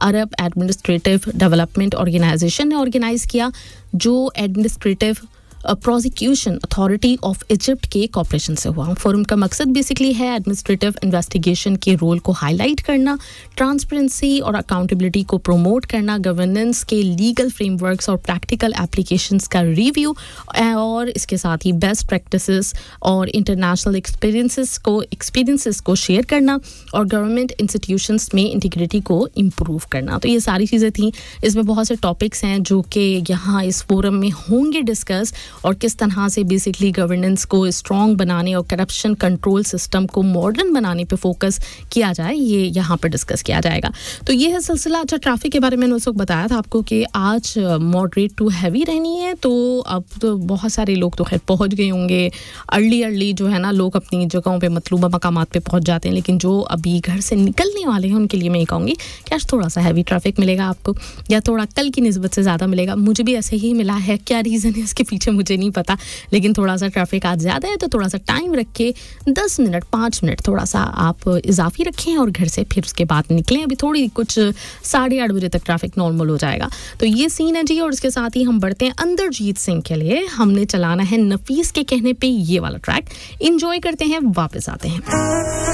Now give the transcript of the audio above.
अरब administrative development organisation ने organise किया, जो administrative prosecution authority of Egypt के कॉपरेशन से हुआ। फोरम का मकसद बेसिकली है एडमिनिस्ट्रेटिव इन्वेस्टिगेशन के रोल को हाईलाइट करना, ट्रांसपेरेंसी और अकाउंटेबिलिटी को प्रमोट करना, गवर्नेंस के लीगल फ्रेमवर्क्स और प्रैक्टिकल एप्लीकेशंस का रिव्यू, और इसके साथ ही बेस्ट प्रैक्टिसेस और इंटरनेशनल एक्सपीरियंसेस को शेयर करना और गवर्नमेंट इंस्टीट्यूशंस में इंटीग्रिटी को इम्प्रूव करना। तो ये सारी चीज़ें थी। इसमें बहुत से टॉपिक्स हैं जो कि यहाँ इस फोरम में होंगे डिस्कस, और किस तरह से बेसिकली गवर्नेंस को स्ट्रॉन्ग बनाने और करप्शन कंट्रोल सिस्टम को मॉडर्न बनाने पे फोकस किया जाए, ये यहाँ पर डिस्कस किया जाएगा। तो ये है सिलसिला। अच्छा, ट्रैफिक के बारे में उस वक्त बताया था आपको कि आज मॉडरेट टू हैवी रहनी है, तो अब तो बहुत सारे लोग तो खैर पहुँच गए होंगे अर्ली जो है ना, लोग अपनी जगहों पे मतलूबा मकामात पे पहुँच जाते हैं, लेकिन जो अभी घर से निकलने वाले हैं उनके लिए मैं ये कहूँगी कि आज थोड़ा सा हैवी ट्रैफिक मिलेगा आपको, या थोड़ा कल की निस्बत से ज़्यादा मिलेगा। मुझे भी ऐसे ही मिला है, क्या रीज़न है इसके पीछे मुझे नहीं पता, लेकिन थोड़ा सा ट्रैफिक आज ज़्यादा है, तो थोड़ा सा टाइम रख के 10 मिनट 5 मिनट थोड़ा सा आप इजाफी रखें और घर से फिर उसके बाद निकलें। अभी थोड़ी कुछ 8:30 बजे तक ट्रैफिक नॉर्मल हो जाएगा। तो ये सीन है जी। और इसके साथ ही हम बढ़ते हैं अंदरजीत सिंह के लिए। हमने चलाना है नफीस के कहने पे ये वाला ट्रैक, इंजॉय करते हैं, वापस आते हैं।